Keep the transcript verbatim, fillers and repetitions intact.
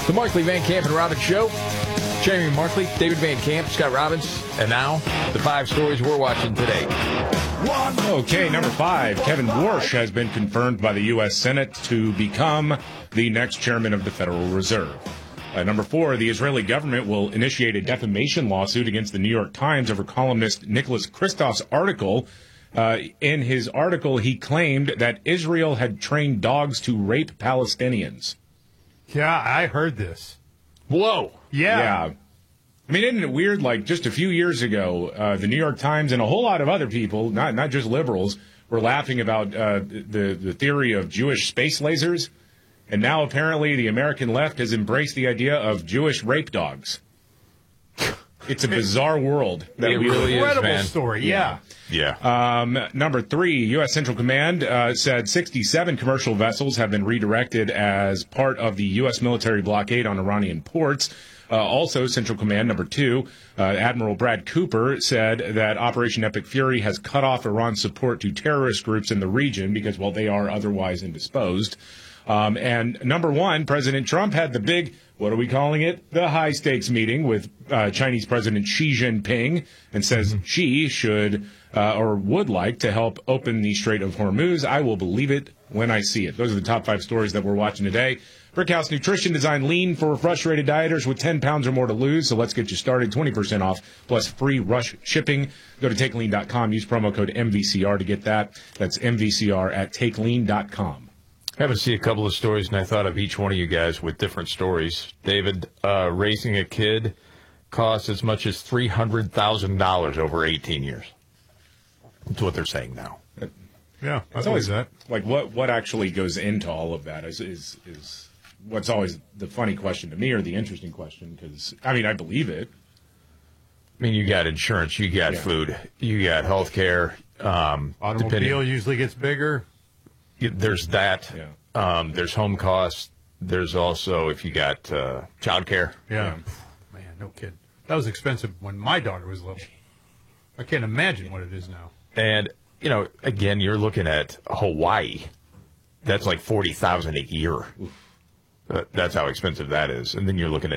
The Markley, Van Camp, and Robbins Show. Jeremy Markley, David Van Camp, Scott Robbins, and now the five stories we're watching today. Okay, number five, Kevin Warsh has been confirmed by the U S Senate to become the next chairman of the Federal Reserve. Uh, number four, the Israeli government will initiate a defamation lawsuit against the New York Times over columnist Nicholas Kristof's article. Uh, in his article, he claimed that Israel had trained dogs to rape Palestinians. Yeah, I heard this. Whoa. Yeah. Yeah. I mean, isn't it weird? Like, just a few years ago, uh, the New York Times and a whole lot of other people, not not just liberals, were laughing about uh, the, the theory of Jewish space lasers. And now, apparently, the American left has embraced the idea of Jewish rape dogs. It's a bizarre world. That It we really is, Incredible man. story, yeah. Yeah. Um, number three, U S. Central Command uh, said sixty-seven commercial vessels have been redirected as part of the U S military blockade on Iranian ports. Uh, also, Central Command, number two, uh, Admiral Brad Cooper said that Operation Epic Fury has cut off Iran's support to terrorist groups in the region because, well, they are otherwise indisposed. Um, and number one, President Trump had the big, what are we calling it? The high-stakes meeting with uh, Chinese President Xi Jinping, and says mm-hmm. Xi should uh, or would like to help open the Strait of Hormuz. I will believe it when I see it. Those are the top five stories that we're watching today. Brickhouse Nutrition designed lean for frustrated dieters with ten pounds or more to lose. So let's get you started. twenty percent off plus free rush shipping. Go to take lean dot com. Use promo code M V C R to get that. That's M V C R at take lean dot com. I haven't seen a couple of stories, and I thought of each one of you guys with different stories. David, uh, raising a kid costs as much as three hundred thousand dollars over eighteen years. That's what they're saying now. Yeah, it's always that. Like, what, what actually goes into all of that is, is, is what's always the funny question to me, or the interesting question, because, I mean, I believe it. I mean, you got insurance, you got yeah. food, you got health care. Um, Automobile depending, usually gets bigger. There's that. Yeah. Um, there's home costs. There's also, if you got uh, child care. Yeah. Man, no kidding. That was expensive when my daughter was little. I can't imagine what it is now. And, you know, again, you're looking at Hawaii. That's like forty thousand dollars a year. Uh, that's how expensive that is. And then you're looking at